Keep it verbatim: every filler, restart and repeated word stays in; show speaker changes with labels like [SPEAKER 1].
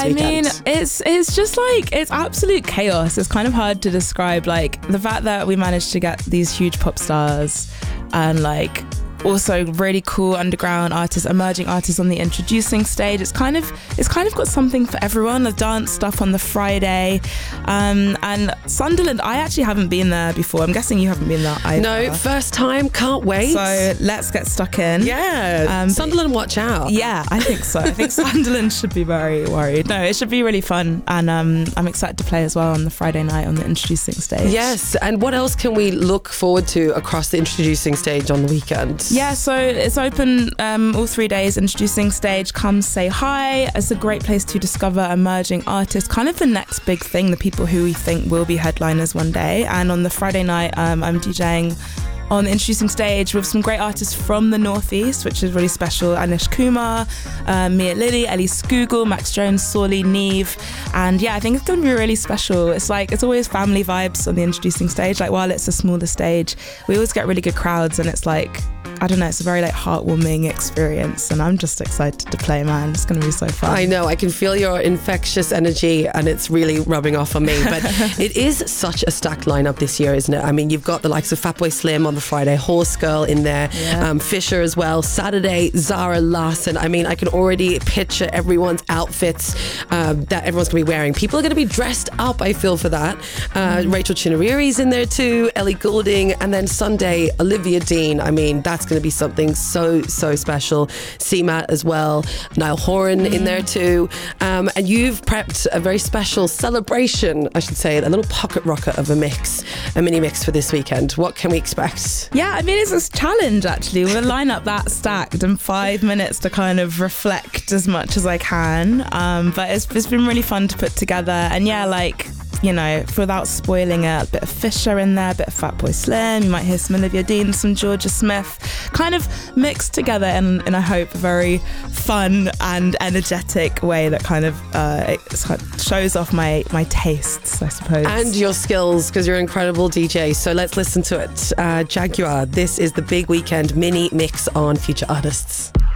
[SPEAKER 1] I
[SPEAKER 2] weekend?
[SPEAKER 1] mean, it's it's just like, it's absolute chaos. It's kind of hard to describe, like the fact that we managed to get these huge pop stars and like also really cool underground artists, emerging artists on the introducing stage. It's kind of it's kind of got something for everyone. The dance stuff on the Friday, um, and Sunderland. I actually haven't been there before. I'm guessing you haven't been there either.
[SPEAKER 2] No, first time. Can't wait.
[SPEAKER 1] So let's get stuck in.
[SPEAKER 2] Yeah,
[SPEAKER 1] um,
[SPEAKER 2] Sunderland, watch out.
[SPEAKER 1] Yeah, I think so. I think Sunderland should be very worried. No, it should be really fun, and um, I'm excited to play as well on the Friday night on the introducing stage.
[SPEAKER 2] Yes, and what else can we look forward to across the introducing stage on the weekend?
[SPEAKER 1] Yeah, so it's open um, all three days. Introducing stage, come say hi. It's a great place to discover emerging artists, kind of the next big thing, the people who we think will be headliners one day. And on the Friday night, um, I'm DJing on the introducing stage with some great artists from the Northeast, which is really special. Anish Kumar, uh, Mia Lily, Ellie Skoogle, Max Jones, Sorley, Neve. And yeah, I think it's going to be really special. It's like, it's always family vibes on the introducing stage. Like, while it's a smaller stage, we always get really good crowds, and it's like, I don't know, it's a very like heartwarming experience, and I'm just excited to play, man. It's going to be so fun.
[SPEAKER 2] I know, I can feel your infectious energy, and it's really rubbing off on me. But it is such a stacked lineup this year, isn't it? I mean, you've got the likes of Fatboy Slim on the Friday, Horse Girl in there,
[SPEAKER 1] yeah.
[SPEAKER 2] um, Fisher as well. Saturday, Zara Larson. I mean, I can already picture everyone's outfits um, that everyone's going to be wearing. People are going to be dressed up, I feel, for that. Uh, mm. Rachel Chinariri's in there too, Ellie Goulding, and then Sunday, Olivia Dean. I mean, that's going to be something so so special. C M A T as well, Niall Horan mm. in there too, um, and you've prepped a very special celebration, I should say, a little pocket rocket of a mix, a mini mix for this weekend. What can we expect?
[SPEAKER 1] Yeah, I mean, it's a challenge actually. We'll line up that stacked in five minutes to kind of reflect as much as I can, um, but it's, it's been really fun to put together. And yeah, like, you know, without spoiling it, a bit of Fisher in there, a bit of Fatboy Slim, you might hear some Olivia Dean, some Georgia Smith, kind of mixed together in, in I hope, a very fun and energetic way that kind of uh, it shows off my, my tastes, I suppose.
[SPEAKER 2] And your skills, because you're an incredible D J. So let's listen to it. Uh, Jaguar, this is the Big Weekend mini mix on Future Artists.